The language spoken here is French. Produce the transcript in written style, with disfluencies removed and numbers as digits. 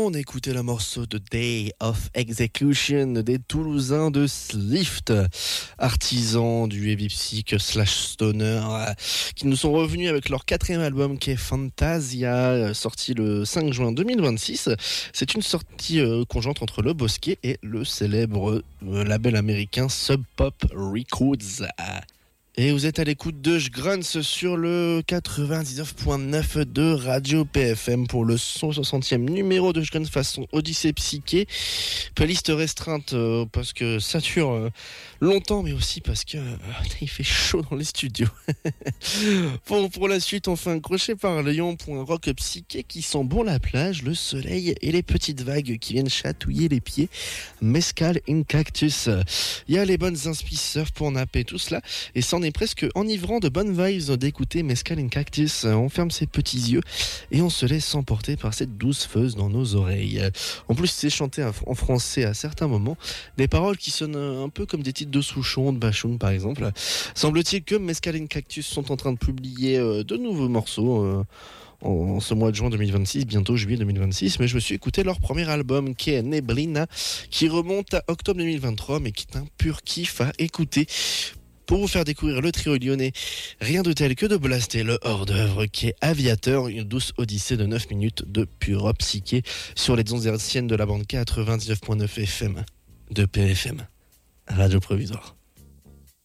On écoutait le morceau de Day of Execution des Toulousains de Slift, artisans du heavy psych / stoner, qui nous sont revenus avec leur 4e album qui est Fantasia, sorti le 5 juin 2026. C'est une sortie conjointe entre Le Bosquet et le célèbre label américain Sub Pop Records. Et vous êtes à l'écoute de Jgrunts sur le 99.9 de Radio PFM pour le 160e numéro de Jgrunts façon Odyssée Psyché. Playlist restreinte parce que ça dure longtemps, mais aussi parce que il fait chaud dans les studios. Pour la suite, on fait un crochet par le lion pour un rock psyché qui sent bon la plage, le soleil et les petites vagues qui viennent chatouiller les pieds. Mescal in Cactus. Il y a les bonnes inspi surf pour napper tout cela et c'en est presque enivrant de bonnes vibes d'écouter Mescal in Cactus. On ferme ses petits yeux et on se laisse emporter par cette douce feuse dans nos oreilles. En plus, c'est chanté en français à certains moments, des paroles qui sonnent un peu comme des titres de Souchon, de Bachoun par exemple. Semble-t-il que Mescal in Cactus sont en train de publier de nouveaux morceaux en ce mois de juin 2026, bientôt juillet 2026, mais je me suis écouté leur premier album qui est Neblina, qui remonte à octobre 2023, mais qui est un pur kiff à écouter. Pour vous faire découvrir le trio lyonnais, rien de tel que de blaster le hors-d'œuvre qui est Aviateur, une douce odyssée de 9 minutes de pure psyché sur les ondes hertziennes de la bande 99.9 FM de PFM, Radio Provisoire.